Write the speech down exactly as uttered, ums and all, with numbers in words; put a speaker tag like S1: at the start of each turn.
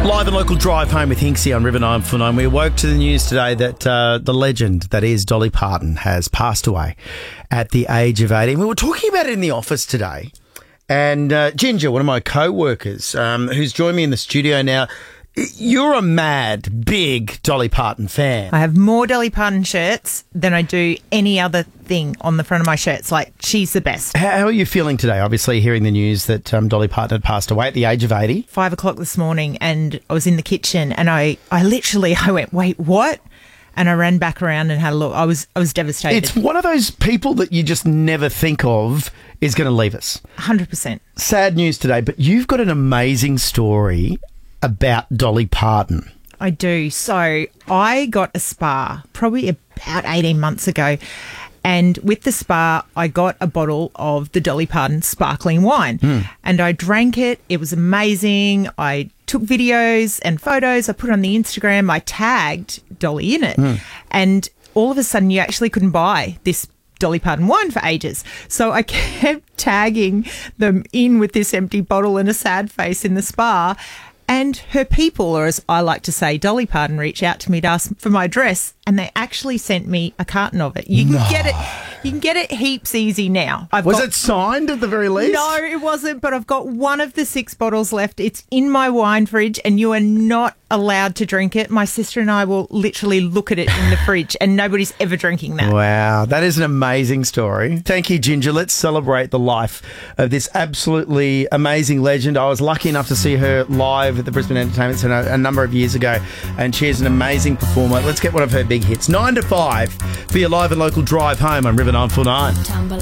S1: Live and local drive home with Hinksy on River nine four nine. We awoke to the news today that uh, the legend that is Dolly Parton has passed away at the age of eighty. We were talking about it in the office today. And uh, Ginger, one of my co-workers, um, who's joined me in the studio now, you're a mad, big Dolly Parton fan.
S2: I have more Dolly Parton shirts than I do any other thing on the front of my shirts. Like, she's the best.
S1: How, how are you feeling today? Obviously, hearing the news that um, Dolly Parton had passed away at the age of eighty.
S2: Five o'clock this morning, and I was in the kitchen, and I, I literally, I went, wait, what? And I ran back around and had a look. I was, I was devastated.
S1: It's one of those people that you just never think of is going to leave us.
S2: one hundred percent.
S1: Sad news today, but you've got an amazing story about Dolly Parton.
S2: I do. So I got a spa probably about eighteen months ago. And with the spa, I got a bottle of the Dolly Parton sparkling wine. Mm. And I drank it. It was amazing. I took videos and photos. I put it on the Instagram. I tagged Dolly in it. Mm. And all of a sudden, you actually couldn't buy this Dolly Parton wine for ages. So I kept tagging them in with this empty bottle and a sad face in the spa. And her people, or as I like to say, Dolly Parton, reached out to me to ask for my address, and they actually sent me a carton of it. You can
S1: no.
S2: get it. You can get it heaps easy now. I've
S1: Was
S2: got,
S1: it signed at the very least?
S2: No, it wasn't, but I've got one of the six bottles left. It's in my wine fridge, and you are not allowed to drink it. My sister and I will literally look at it in the fridge, and nobody's ever drinking that.
S1: Wow, that is an amazing story. Thank you, Ginger. Let's celebrate the life of this absolutely amazing legend. I was lucky enough to see her live at the Brisbane Entertainment Centre a number of years ago, and she is an amazing performer. Let's get one of her big hits. Nine to five for your live and local drive home on River nine four nine.